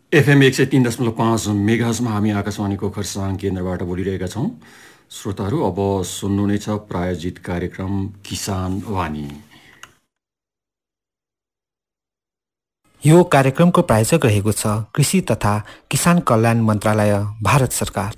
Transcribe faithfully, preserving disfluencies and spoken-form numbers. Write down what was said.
FM एक सय तीन दशमलव पाँच मेगाजमा हामी आकाशवाणीको खरसाङ केन्द्रबाट बोलिरहेका छौँ। श्रोताहरू, अब सुन्नु नै छ प्रायोजित कार्यक्रम किसान वाणी। यो कार्यक्रमको प्रायोजक रहेको छ कृषि तथा किसान कल्याण मन्त्रालय, भारत सरकार।